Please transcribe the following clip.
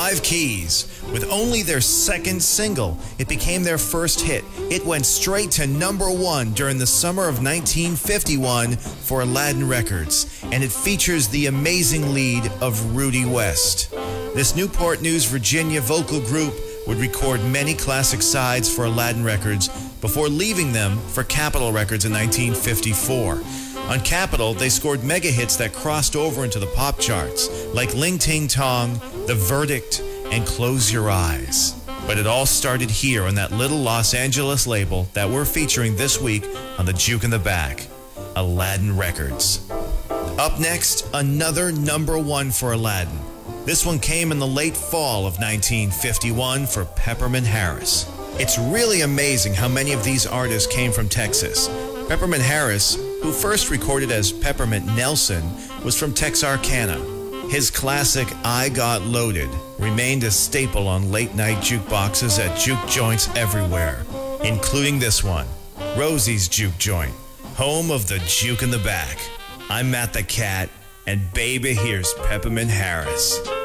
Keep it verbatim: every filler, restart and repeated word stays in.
Five Keys. With only their second single, it became their first hit. It went straight to number one during the summer of nineteen fifty-one for Aladdin Records, and it features the amazing lead of Rudy West. This Newport News, Virginia vocal group would record many classic sides for Aladdin Records before leaving them for Capitol Records in nineteen fifty-four. On Capitol, they scored mega hits that crossed over into the pop charts, like Ling Ting Tong, The Verdict, and Close Your Eyes. But it all started here on that little Los Angeles label that we're featuring this week on the Juke in the Back, Aladdin Records. Up next, another number one for Aladdin. This one came in the late fall of nineteen fifty-one for Peppermint Harris. It's really amazing how many of these artists came from Texas. Peppermint Harris, who first recorded as Peppermint Nelson, was from Texarkana. His classic I Got Loaded remained a staple on late-night jukeboxes at juke joints everywhere, including this one, Rosie's Juke Joint, home of the Juke in the Back. I'm Matt the Cat, and baby, here's Peppermint Harris.